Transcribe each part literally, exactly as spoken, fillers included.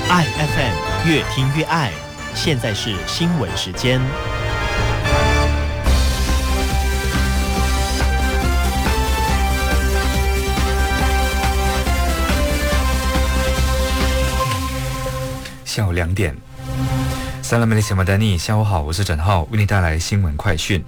爱 F M 越听越爱，现在是新闻时间。 下午两点，萨拉梅利西马丹尼，下午好，我是陈浩，为你带来新闻快讯。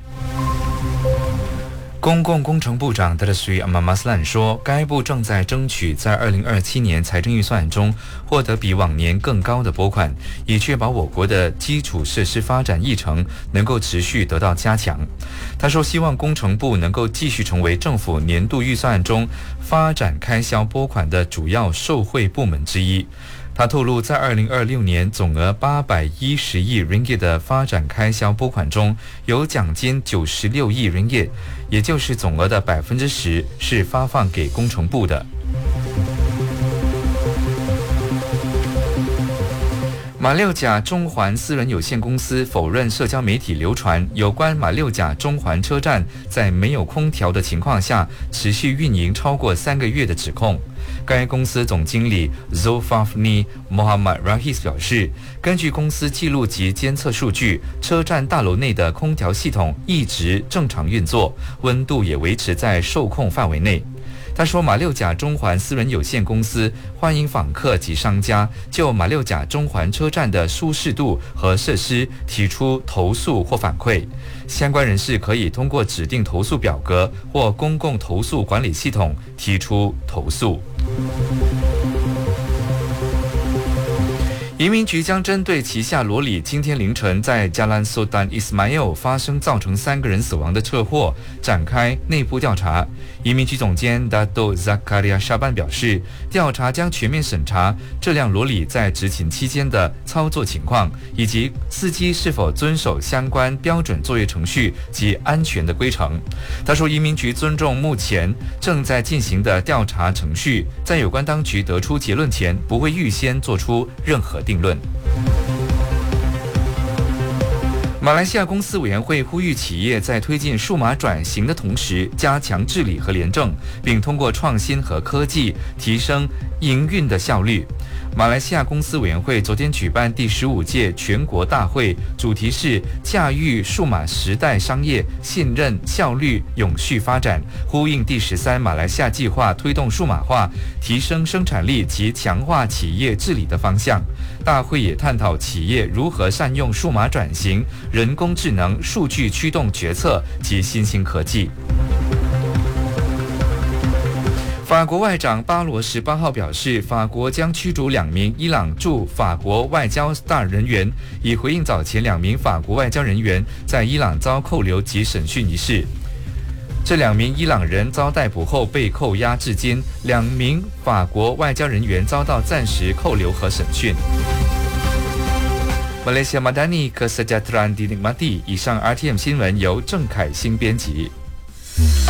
公共工程部长德勒苏伊阿马马斯兰说，该部正在争取在二零二七年财政预算中获得比往年更高的拨款，以确保我国的基础设施发展议程能够持续得到加强。他说，希望工程部能够继续成为政府年度预算中发展开销拨款的主要受惠部门之一。他透露，在二零二六年总额八百一十亿 ringgit 的发展开销拨款中，有奖金九十六亿 ringgit， 也就是总额的百分之十是发放给工程部的。马六甲中环私人有限公司否认社交媒体流传有关马六甲中环车站在没有空调的情况下持续运营超过三个月的指控。该公司总经理 Zulfafni Mohammad Rahis 表示，根据公司记录及监测数据，车站大楼内的空调系统一直正常运作，温度也维持在受控范围内。他说，马六甲中环私人有限公司欢迎访客及商家就马六甲中环车站的舒适度和设施提出投诉或反馈。相关人士可以通过指定投诉表格或公共投诉管理系统提出投诉。移民局将针对旗下罗里今天凌晨在加兰苏丹伊斯马尔发生造成三个人死亡的车祸展开内部调查。移民局总监达多扎卡利亚沙班表示，调查将全面审查这辆罗里在执勤期间的操作情况，以及司机是否遵守相关标准作业程序及安全的规程。他说，移民局尊重目前正在进行的调查程序，在有关当局得出结论前，不会预先做出任何定论。马来西亚公司委员会呼吁企业在推进数码转型的同时，加强治理和廉政，并通过创新和科技提升营运的效率。马来西亚公司委员会昨天举办第十五届全国大会，主题是驾驭数码时代商业信任、效率、永续发展，呼应第十三马来西亚计划推动数码化、提升生产力及强化企业治理的方向。大会也探讨企业如何善用数码转型、人工智能、数据驱动决策及新兴科技。法国外长巴罗十八号表示，法国将驱逐两名伊朗驻法国外交大人员，以回应早前两名法国外交人员在伊朗遭扣留及审讯一事。这两名伊朗人遭逮捕后被扣押至今，两名法国外交人员遭到暂时扣留和审讯。马来西亚马达尼克斯加特兰迪尼马蒂，以上 R T M 新闻由郑凯欣编辑。